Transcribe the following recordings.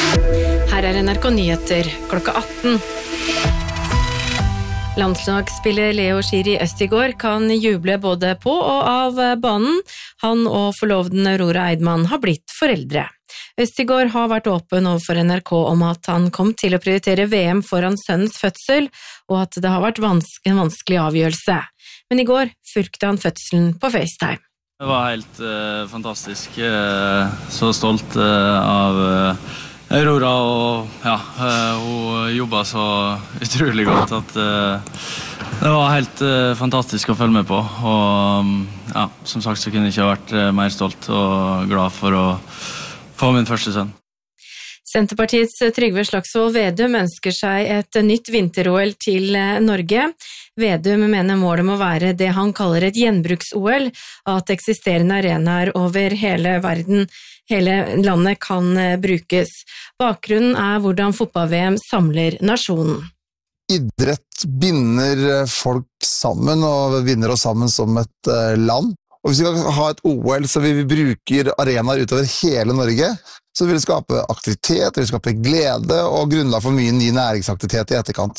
Her NRK Nyheter, klokka 18. Landslagsspiller Leo Schiri Østigård kan juble både på og av banen. Han og forloveden Aurora Eidman har blitt foreldre. Østigård har vært åpen overfor NRK om at han kom til å prioritere VM foran sønnens fødsel, og at det har vært en vanskelig avgjørelse. Men i går fulgte han fødselen på FaceTime. Det var helt fantastisk. Så stolt av Aurora, og hun jobbet så utrolig godt at det var helt fantastisk å følge med på. Og som sagt så kunne jeg ikke ha vært mer stolt og glad for å få min første sønn. Senterpartiets Trygve Slagsvold Vedum ønsker seg et nytt vinter-OL til Norge. Vedum mener målet må være det han kaller et gjenbruks-OL, at eksisterende arenaer over hele verden, hele landet kan brukes. Bakgrunnen er hvordan fotball-VM samler nasjonen. Idrett binder folk sammen og binder oss sammen som et land. Og hvis vi kan ha et OL så vi bruker arenaer utover hele Norge, så vil det skape aktivitet, det vil skape glede og grunnlag for mye ny næringsaktivitet i etterkant.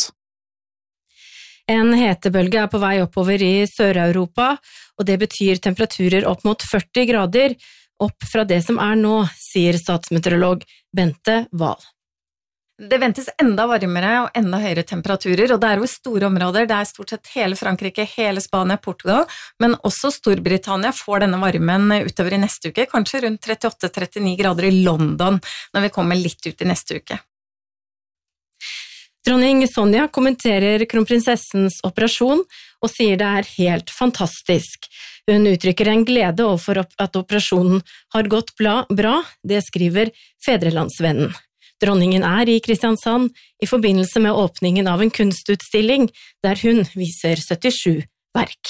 En hetebølge er på vei oppover i Sør-Europa, og det betyr temperaturer opp mot 40 grader, opp fra det som er nå, sier statsmeteorolog Bente Wahl. Det ventes enda varmere og enda høyere temperaturer, og det er jo store områder. Det er stort sett hele Frankrike, hele Spania, Portugal, men også Storbritannia får denne varmen utover i neste uke, kanskje rundt 38-39 grader i London, når vi kommer litt ut i neste uke. Dronning Sonja kommenterer kronprinsessens operasjon og sier det er helt fantastisk. Hun uttrykker en glede overfor at operasjonen har gått bra, det skriver Fedrelandsvennen. Dronningen er i Kristiansand i forbindelse med åpningen av en kunstutstilling der hun viser 77 verk.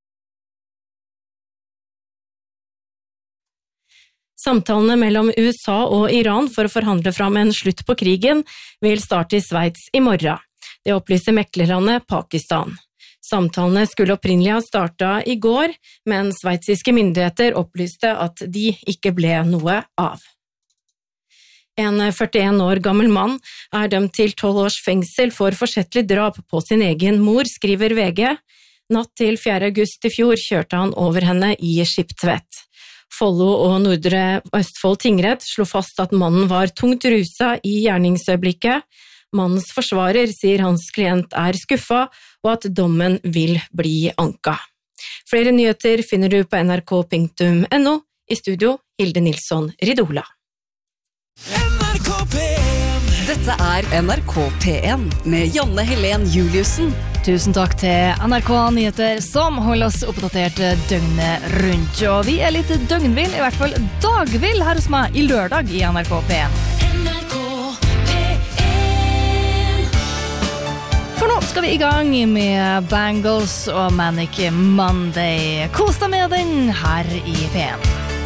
Samtalene mellom USA og Iran for å forhandle fram en slutt på krigen vil starte i Sveits i morgen. Det opplyser meklerlandet Pakistan. Samtalene skulle opprinnelig ha startet i går, men sveitsiske myndigheter opplyste at de ikke ble noe av. En 41 år gammel mann er dømt til 12 års fengsel for forsettlig drap på sin egen mor, skriver VG. Natt til 4. august i fjor kjørte han over henne i Skiptvet. Follo og Nordre Østfold tingrett slo fast at mannen var tungt rusa i gjerningsøyeblikket. Mannens forsvarer sier hans klient er skuffa, og at dommen vil bli anka. Flere nyheter finner du på nrk.no. I studio, Hilde Nilsson Ridola. NRK P1. Dette er NRK P1 med Janne Helen Juliussen. Tusen takk til NRK Nyheter som holder oss oppdatert døgnet rundt. Og vi er litt døgnvill, i hvert fall dagvill her hos meg i lørdag i NRK P1. NRK P1. For nå skal vi i gang med Bangles og Manic Monday. Kos deg med den her i P1.